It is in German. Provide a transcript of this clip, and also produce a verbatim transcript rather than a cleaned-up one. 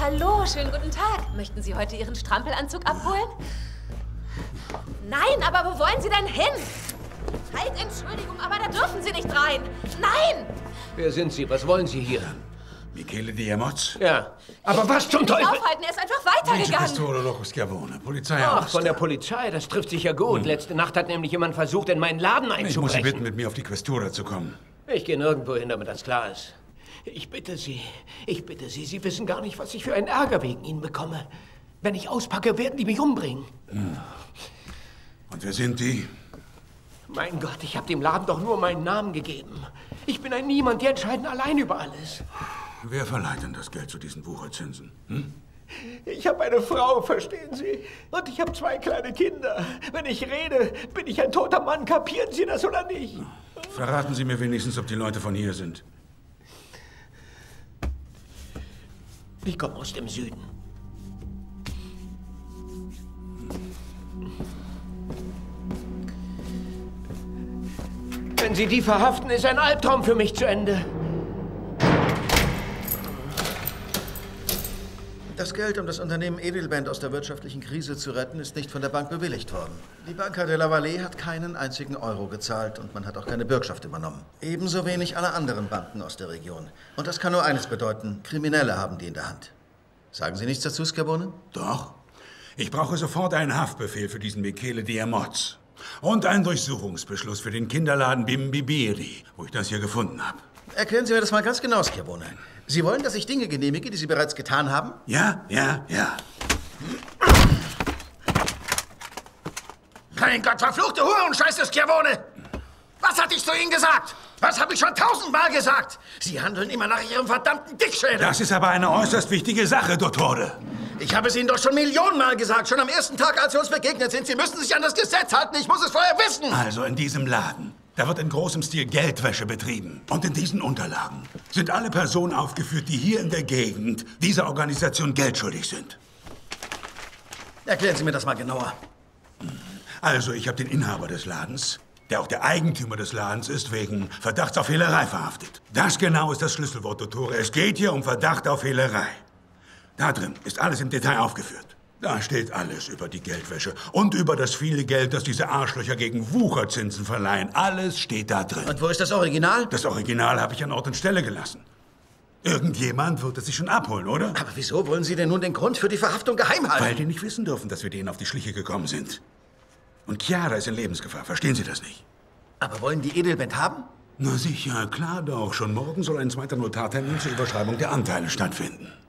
Hallo, schönen guten Tag. Möchten Sie heute Ihren Strampelanzug abholen? Nein, aber wo wollen Sie denn hin? Halt, Entschuldigung, aber da dürfen Sie nicht rein. Nein! Wer sind Sie? Was wollen Sie hier? Michele Diamotz? Ja. Aber was zum Teufel? Aufhalten, er ist einfach weitergegangen. Pistole Loco Schiavone, Polizei. Ach, von der Polizei, das trifft sich ja gut. Hm. Letzte Nacht hat nämlich jemand versucht, in meinen Laden einzubrechen. Ich muss Sie bitten, mit mir auf die Questura zu kommen. Ich gehe nirgendwo hin, damit das klar ist. Ich bitte Sie, ich bitte Sie, Sie wissen gar nicht, was ich für einen Ärger wegen Ihnen bekomme. Wenn ich auspacke, werden die mich umbringen. Hm. Und wer sind die? Mein Gott, ich habe dem Laden doch nur meinen Namen gegeben. Ich bin ein Niemand, die entscheiden allein über alles. Wer verleiht denn das Geld zu diesen Wucherzinsen? Hm? Ich habe eine Frau, verstehen Sie? Und ich habe zwei kleine Kinder. Wenn ich rede, bin ich ein toter Mann. Kapieren Sie das oder nicht? Verraten Sie mir wenigstens, ob die Leute von hier sind. Ich komme aus dem Süden. Wenn Sie die verhaften, ist ein Albtraum für mich zu Ende. Das Geld, um das Unternehmen Edelband aus der wirtschaftlichen Krise zu retten, ist nicht von der Bank bewilligt worden. Die Banca della Valle hat keinen einzigen Euro gezahlt und man hat auch keine Bürgschaft übernommen. Ebenso wenig alle anderen Banken aus der Region. Und das kann nur eines bedeuten: Kriminelle haben die in der Hand. Sagen Sie nichts dazu, Schiavone? Doch. Ich brauche sofort einen Haftbefehl für diesen Michele Diamotz. Und einen Durchsuchungsbeschluss für den Kinderladen Bimbibiri, wo ich das hier gefunden habe. Erklären Sie mir das mal ganz genau, Schiavone. Sie wollen, dass ich Dinge genehmige, die Sie bereits getan haben? Ja, ja, ja. Mein Gott, verfluchte Hurenscheiße, Schiavone! Was hatte ich zu Ihnen gesagt? Was habe ich schon tausendmal gesagt? Sie handeln immer nach Ihrem verdammten Dickschädel. Das ist aber eine äußerst wichtige Sache, Dottore. Ich habe es Ihnen doch schon Millionenmal gesagt, schon am ersten Tag, als wir uns begegnet sind. Sie müssen sich an das Gesetz halten, ich muss es vorher wissen. Also in diesem Laden, da wird in großem Stil Geldwäsche betrieben. Und in diesen Unterlagen sind alle Personen aufgeführt, die hier in der Gegend dieser Organisation Geld schuldig sind. Erklären Sie mir das mal genauer. Also, ich habe den Inhaber des Ladens, der auch der Eigentümer des Ladens ist, wegen Verdachts auf Hehlerei verhaftet. Das genau ist das Schlüsselwort, Dottore. Es geht hier um Verdacht auf Hehlerei. Da drin ist alles im Detail aufgeführt. Da steht alles über die Geldwäsche und über das viele Geld, das diese Arschlöcher gegen Wucherzinsen verleihen. Alles steht da drin. Und wo ist das Original? Das Original habe ich an Ort und Stelle gelassen. Irgendjemand wird es sich schon abholen, oder? Aber wieso wollen Sie denn nun den Grund für die Verhaftung geheim halten? Weil die nicht wissen dürfen, dass wir denen auf die Schliche gekommen sind. Und Chiara ist in Lebensgefahr. Verstehen Sie das nicht? Aber wollen die Edelband haben? Na sicher, klar doch. Schon morgen soll ein zweiter Notartermin zur Überschreibung der Anteile stattfinden.